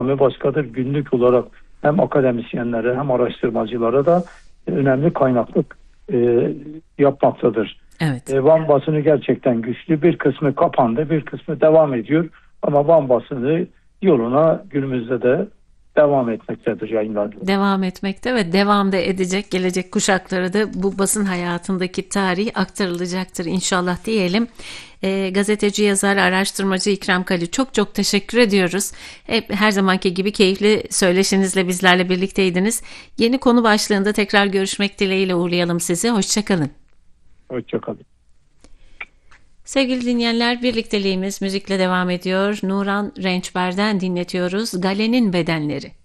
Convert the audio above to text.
başkadır. Günlük olarak hem akademisyenlere hem araştırmacılara da önemli kaynaklık yapmaktadır. Evet. Van basını gerçekten güçlü. Bir kısmı kapandı, bir kısmı devam ediyor. Ama Van basını yoluna günümüzde de devam etmektedir, yayınlarında. Devam etmekte ve devam da edecek. Gelecek kuşaklara da bu basın hayatındaki tarih aktarılacaktır inşallah diyelim. Gazeteci, yazar, araştırmacı İkram Kali, çok çok teşekkür ediyoruz. Hep her zamanki gibi keyifli söyleşinizle bizlerle birlikteydiniz. Yeni konu başlığında tekrar görüşmek dileğiyle uğurlayalım sizi. Hoşçakalın. Hoşçakalın. Sevgili dinleyenler, birlikteliğimiz müzikle devam ediyor. Nuran Rençber'den dinletiyoruz. Gale'nin Bedenleri.